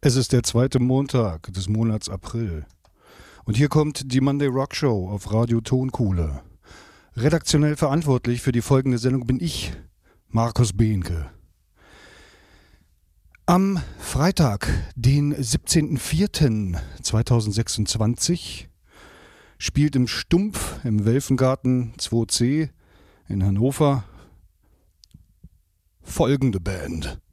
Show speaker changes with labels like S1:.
S1: Es ist der zweite Montag des Monats April. Und hier kommt die Monday Rock Show auf Radio Tonkuhle. Redaktionell verantwortlich für die folgende Sendung bin ich, Markus Behnke. Am Freitag, den 17.04.2026, spielt im Stumpf im Welfengarten 2C in Hannover folgende Band.